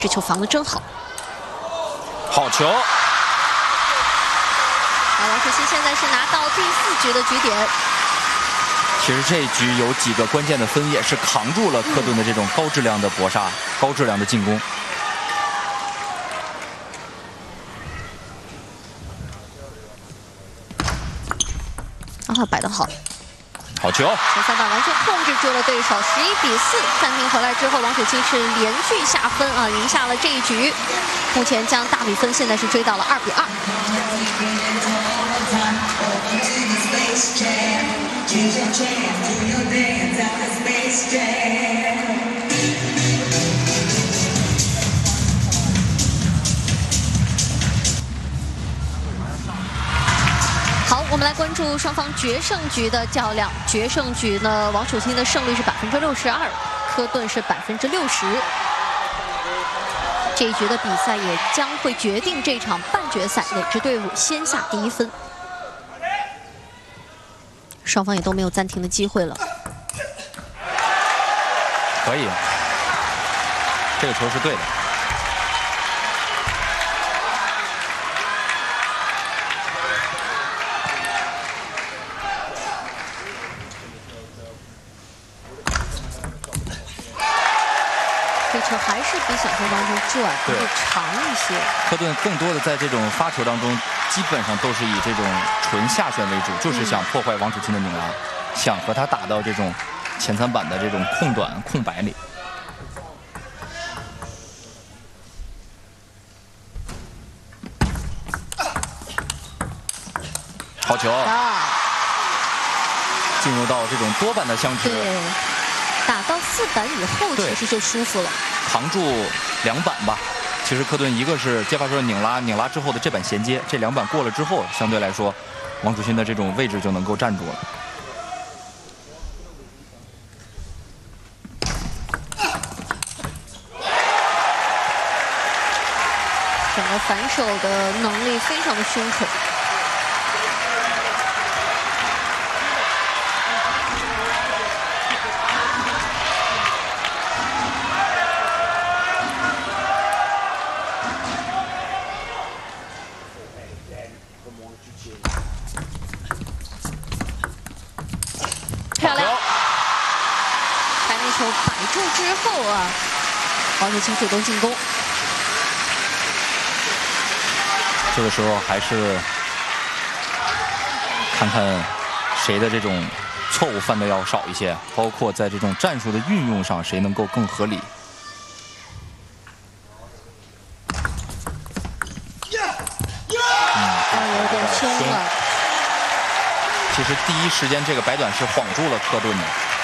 这球防得真好， 好球！ 王楚钦现在是拿到第4局的局点。 其实这一局有几个关键的分，也是扛住了科顿的这种高质量的搏杀、高质量的进攻。 啊，摆得好。 好球！ 前3把完全控制住了对手，11比4。暂停回来之后，王楚钦是连续下分啊，赢下了这一局。目前将大比分现在是追到了2比2。好，我们来关注双方决胜局的较量。决胜局呢，王楚钦的胜率是62%，科顿是60%。这一局的比赛也将会决定这场半决赛哪支队伍先下第1分。双方也都没有暂停的机会了。 可以，这个球是对的。 这球还是比想象当中转会长一些。 科顿更多的在这种发球当中，基本上都是以这种纯下旋为主，就是想破坏王楚钦的拧拉，想和他打到这种前3板的这种空短空白里。好球！进入到这种多板的相持。 打到4板以后，其实就舒服了。 扛住2板吧。其实科顿一个是接发球的拧拉，拧拉之后的这板衔接，这2板过了之后，相对来说，王楚钦的这种位置就能够站住了。 整个反手的能力非常的凶狠。 漂亮！把那球摆住之后啊，王楚钦主动进攻。 这个时候还是看看谁的这种错误犯的要少一些，包括在这种战术的运用上，谁能够更合理。 有点凶了。 其实第一时间这个摆短是晃住了科顿的。